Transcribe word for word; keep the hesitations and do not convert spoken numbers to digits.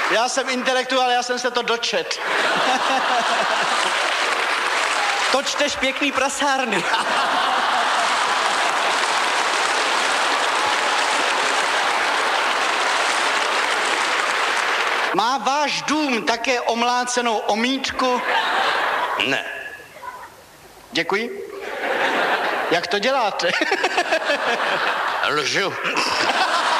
Já jsem intelektuál, já jsem se to dočet. To čteš pěkný prasárny. Má váš dům také omlácenou omítku? Ne. Děkuji. Jak to děláte? Lžu.